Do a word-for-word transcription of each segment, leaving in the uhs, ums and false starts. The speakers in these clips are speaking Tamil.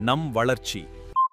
நம் வளர்ச்சி.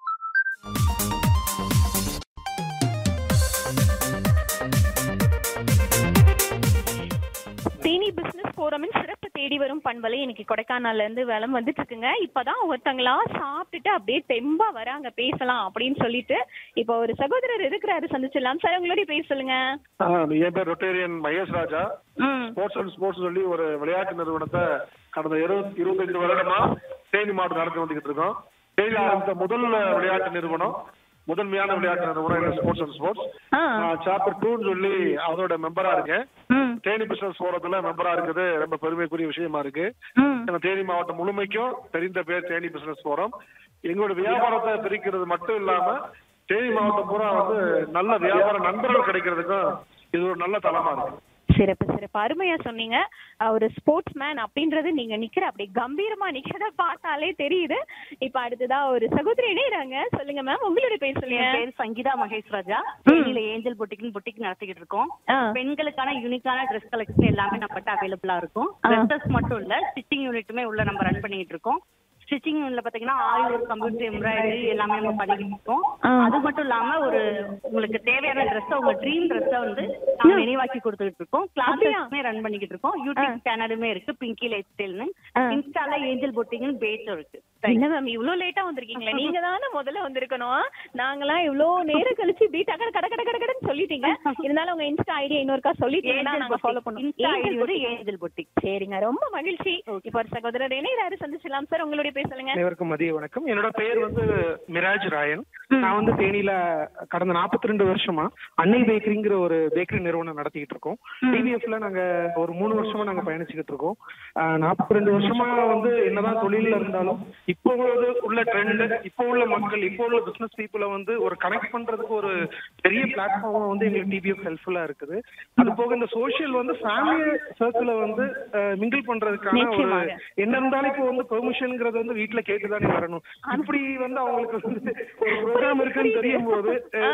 தேனி பிசினஸ் ஃபோரமின் சிறப்பு தேடி வரும் பண்பலை இன்னைக்கு கொடைக்கானல்ல இருந்து வலம் வந்துட்டு இருக்குங்க. இப்பதான் ஒருத்தங்களா சாப்பிட்டுட்டு அப்படியே தெம்பா வராங்க, பேசலாம் அப்படின்னு சொல்லிட்டு. இப்போ ஒரு சகோதரர் இருக்கிறாரு, சந்திச்சிடலாம். சார், உங்களோட பேச சொல்லுங்க. என் பேர் Rotarian Mahesh Raja. Sports and sports சொல்லி ஒரு விளையாட்டு நிறுவனத்தை கடந்த இருபத்தி இருபத்தஞ்சு வருடமா தேனி மாவட்டம் நடத்தி வந்துகிட்டு இருக்கோம். தேனி ஆரம்பித்த முதல் விளையாட்டு நிறுவனம், முதன்மையான விளையாட்டு நிறுவனம் ஸ்போர்ட்ஸ் அண்ட் ஸ்போர்ட்ஸ். சாப்டர் டூன்னு சொல்லி அதோட மெம்பரா இருக்கேன். தேனி பிசினஸ் போரத்துல மெம்பரா இருக்குது ரொம்ப பெருமைக்குரிய விஷயமா இருக்கு. தேனி மாவட்டம் முழுமைக்கும் தெரிந்த பேர் தேனி பிசினஸ் போரம். எங்களோட வியாபாரத்தை பிரிக்கிறது மட்டும் இல்லாம தேனி மாவட்டம் பூரா வந்து நல்ல வியாபார நண்பர்கள் கிடைக்கிறதுக்கும் இது ஒரு நல்ல தளமா இருக்கு. சிறப்பு சிறப்பு, அருமையா சொன்னீங்க. ஒரு ஸ்போர்ட்ஸ் மேன் அப்படின்றது நீங்க நிக்கிற அப்படி கம்பீரமா நிக்கிறத பார்த்தாலே தெரியுது. இப்ப அடுத்ததா ஒரு சகோதரி இணையறாங்க. சொல்லுங்க மேம், உங்களுடைய பேர் சொல்லுங்க. என் பேர் சங்கீதா மகேஷ் ராஜா. தேனியில ஏஞ்சல் பொட்டிக்னு பொட்டிக் நடத்திக்கிட்டு இருக்கோம். பெண்களுக்கான யூனிக்கான ட்ரெஸ் கலெக்ஷன் எல்லாமே நம்மகிட்ட அவைலபிளா இருக்கும். ட்ரெஸ்ஸஸ் மட்டும் இல்ல, ஸ்டிச்சிங் யூனிட்டுமே உள்ள நம்ம ரன் பண்ணிட்டு இருக்கோம். ஸ்டிச்சிங் யூனிட்ல பாத்தீங்கன்னா ஆரி ஒர்க், கம்ப்யூட்டர் எம்ப்ராய்டரி எல்லாமே நம்ம பண்ணிக்கிட்டு இருக்கோம். அது மட்டும் இல்லாம ஒரு உங்களுக்கு தேவையான ட்ரெஸ், உங்க ட்ரீம் ட்ரெஸ்ஸ வந்து நாங்க நினைவாக்கி கொடுத்துட்டு இருக்கோம். கிளாஸஸ்மே ரன் பண்ணிக்கிட்டு இருக்கோம். யூடியூப் சேனலுமே இருக்கு, பிங்கி லைஃப் ஸ்டைல்னு. இன்ஸ்டால ஏஞ்சல் பொட்டிக்னு பேஜ் இருக்கு. என்ன மேம் இவ்வளவு லேட்டா வந்திருக்கீங்களா? நீங்க தானே முதல்ல வந்திருக்கணும். நாங்களாம் இவ்வளவு நேரம் கழிச்சு இப்படி டக்கு கட கட கட கடன்னு சொல்லிட்டீங்க. இருந்தாலும் உங்க இன்ஸ்டா ஐடியா இன்னொருக்கா சொல்லிட்டீங்கன்னா நாங்க ஃபாலோ பண்ணுவோம். இன்ஸ்டா ஐடி வந்து ஏஞ்சல் பொட்டிக். சரிங்க, ரொம்ப மகிழ்ச்சி. இப்ப ஒரு சகோதரர் இணையராரு, சந்திச்சலாம். சார், உங்களுடைய பேர் சொல்லுங்க. அனைவருக்கும் மதிய வணக்கம். என்னோட பெயர் வந்து மிராஜ் ராயன். நான் வந்து தேனியில கடந்த நாற்பத்தி ரெண்டு வருஷமா அன்னை பேக்கரிங்கிற ஒரு பேக்கரி நிறுவனம் நடத்திக்கிட்டு இருக்கோம். டிவிஎஃப்ல நாங்க ஒரு மூணு வருஷமா நாங்க பயணிச்சுக்கிட்டு இருக்கோம். நாற்பத்தி ரெண்டு வருஷமா வந்து என்னதான் தொழில இருந்தாலும் இப்போ உள்ள ட்ரெண்ட், இப்போ உள்ள மக்கள், இப்போ உள்ள பிசினஸ் பீப்புளை வந்து ஒரு கனெக்ட் பண்றதுக்கு ஒரு பெரிய பிளாட்ஃபார்மா வந்து எங்களுக்கு டிவிஎஃப் ஹெல்ப்ஃபுல்லா இருக்குது. அது போக இந்த சோசியல் வந்து ஃபேமிலி சர்க்கிளை வந்து மிங்கிள் பண்றதுக்கான ஒரு என்ன இருந்தாலும் இப்போ வந்து பெர்மிஷன்ங்கிறது வந்து வீட்டுல கேட்டுதானே வரணும். இப்படி வந்து அவங்களுக்கு வந்து ஒரு ப்ரோக்ராம் இருக்குன்னு தெரியும் போது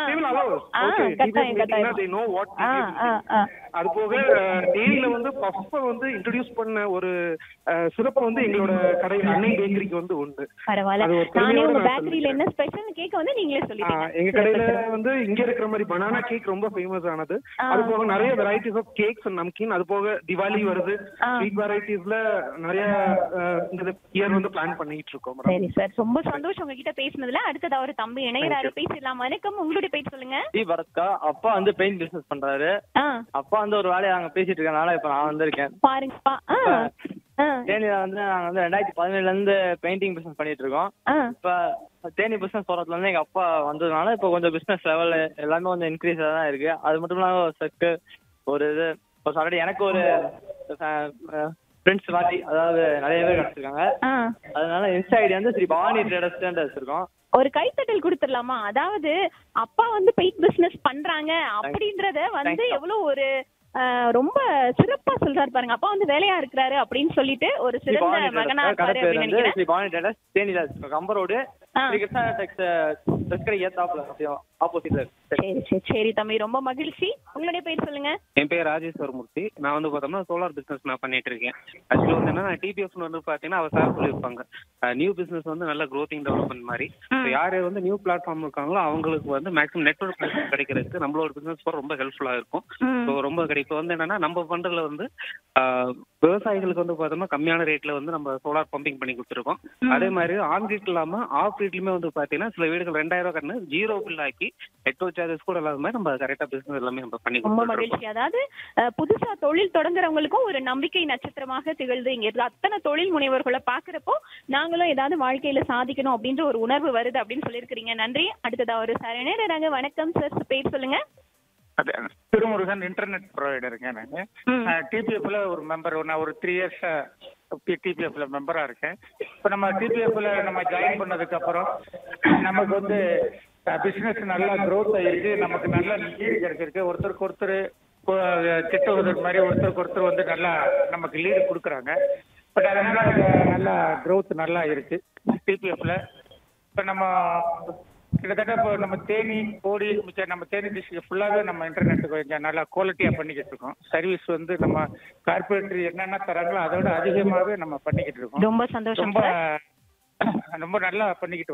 அது போக டெய்லியில வந்து பஃப வந்து இன்ட்ரோடியூஸ் பண்ண ஒரு சிறப்பு வந்து எங்களோட கடையில் அன்னை பேக்கரிக்கு வந்து உண்டு. எங்க கடையில வந்து இங்க இருக்கிற மாதிரி பனானா கேக் ரொம்ப ஃபேமஸ் ஆனது. அது போக நிறைய varieties of cakes and namkeen. அது போக திவாலி வருது, ஸ்வீட் வெரைட்டிஸ்ல நிறைய இயர் வந்து பிளான் பண்ணிட்டு இருக்கோம். சரி சார், ரொம்ப சந்தோஷம் உங்ககிட்ட பேசினதுல. அடுத்ததா ஒரு தம்பி இணையராரு, பேசலாம். வணக்கம், உங்களுடைய பேர் சொல்லுங்க. டி பரத்கா. அப்பா வந்து பெயிண்ட் பிசினஸ் பண்றாரு. அப்பா வந்து ஒரு வேலையை அங்க பேசிட்டு இருக்கனால இப்ப நான் வந்திருக்கேன். பாருங்கப்பா, தேனியில வந்து நாங்க வந்து ரெண்டாயிரத்தி பதினேழுல இருந்து பெயிண்டிங் பிசினஸ் பண்ணிட்டு இருக்கோம். இப்ப தேனி பிசினஸ் போறதுல இருந்து எங்க அப்பா வந்ததுனால இப்ப கொஞ்சம் பிசினஸ் லெவல் எல்லாமே கொஞ்சம் இன்க்ரீஸ் தான் இருக்கு. அது மட்டும் இல்லாம ஒரு செக்கு ஒரு இது ஒரு ஆல்ரெடி எனக்கு ஒரு ஃப்ரெண்ட்ஸ் மாதிரி, அதாவது நிறைய பேர் கிடைச்சிருக்காங்க. அதனால இன்ஸ்டா ஐடி வந்து ஸ்ரீ பவானி ட்ரேடர்ஸ் வச்சிருக்கோம். ஒரு கைத்தட்டல் கொடுத்துடலாமா? அதாவது அப்பா வந்து பெயிண்ட் பிசினஸ் பண்றாங்க அப்படின்றத வந்து எவ்வளவு ஒரு ரொம்ப சிறப்பா சொல்றாரு பாருங்க. அப்பா வந்து வேலையா இருக்கிறாரு அப்படின்னு சொல்லிட்டு ஒரு சிறந்த மகனா இருக்காரு அப்படின்னு நினைக்கிறேன். ஸ்ரீ பவானி ட்ரேடர்ஸ் தேனியில கம்பரோடு சரி சரி சரி தம்பி, ரொம்ப மகிழ்ச்சி. உங்களுடைய பேர் சொல்லுங்க. என் பேர் ராஜேஸ்வர் மூர்த்தி. நான் வந்து பார்த்தோம்னா சோலார் பிசினஸ் நான் பண்ணிட்டு இருக்கேன். ஆக்சுவலி வந்து என்னன்னா டிபிஎஃப் வந்து பாத்தீங்கன்னா அவர் சார் சொல்லியிருப்பாங்க நியூ பிசினஸ் வந்து நல்ல க்ரோத்திங் டெவலப்மெண்ட் மாதிரி. யார் வந்து நியூ பிளாட்ஃபார்ம் இருக்காங்களோ அவங்களுக்கு வந்து மேக்ஸிமம் நெட்வொர்க் கிடைக்கிறதுக்கு நம்மளோட பிசினஸ் ரொம்ப ஹெல்ப்ஃபுல்லா இருக்கும். ஸோ ரொம்ப கிடைக்கும். வந்து என்னன்னா நம்ம பண்றதுல வந்து விவசாயிகளுக்கு வந்து பார்த்தோம்னா கம்மியான ரேட்ல வந்து நம்ம சோலார் பம்பிங் பண்ணி கொடுத்துருக்கோம். அதே மாதிரி ஆன் ரேட் இல்லாம ஆஃப் ரேட்லயுமே வந்து பாத்தீங்கன்னா சில வீடுகள் ரெண்டாயிரம் ரூபாய் கண்ணு ஜீரோ பில் ஆக்கி நெட்வொர்க் சார்ஜஸ் கூட இல்லாத மாதிரி நம்ம கரெக்டா பிசினஸ் எல்லாமே நம்ம பண்ணி ரொம்ப மகிழ்ச்சி. அதாவது புதுசா தொழில் தொடங்குறவங்களுக்கும் ஒரு நம்பிக்கை நட்சத்திரமாக திகழ்ந்து இங்க இருக்க அத்தனை தொழில் முனைவர்களை பாக்குறப்போ நாங்களும் ஏதாவது வாழ்க்கையில சாதிக்கணும் அப்படின்ற ஒரு உணர்வு வருது அப்படின்னு சொல்லியிருக்கிறீங்க. நன்றி. அடுத்ததா ஒரு சார் இணையறாங்க. வணக்கம் சார், பேர் சொல்லுங்க. திருமுருகன், இன்டர்நெட் ப்ரொவைடர் இருக்கேன். நான் டிபிஎஃப்ல ஒரு மெம்பர், நான் ஒரு த்ரீ இயர்ஸ் டிபிஎஃப்ல மெம்பரா இருக்கேன். இப்போ நம்ம டிபிஎஃப்ல நம்ம ஜாயின் பண்ணதுக்கு அப்புறம் நமக்கு வந்து பிசினஸ் நல்லா க்ரோத் ஆயிருக்கு. நமக்கு நல்ல லீடு கிடைச்சிருக்கு. ஒருத்தருக்கு ஒருத்தர் திட்டுவதற்கு மாதிரி ஒருத்தருக்கு ஒருத்தர் வந்து நல்லா நமக்கு லீடு கொடுக்குறாங்க. பட் அதனால நல்லா க்ரோத் நல்லா இருக்கு டிபிஎஃப்ல. இப்போ நம்ம கிட்டத்தட்ட இப்போ நம்ம தேனி கோடி நம்ம தேனி டிஸ்ட்ரிக்ட் ஃபுல்லாகவே நம்ம இன்டர்நெட் கொஞ்சம் நல்லா குவாலிட்டியாக பண்ணிக்கிட்டு இருக்கோம். சர்வீஸ் வந்து நம்ம கார்பரேட்டர் என்னென்ன தராங்களோ அதோட அதிகமாகவே நம்ம பண்ணிக்கிட்டு இருக்கோம். ரொம்ப சந்தோஷம். ரொம்ப ரொம்ப நல்லா பண்ணிக்கிட்டு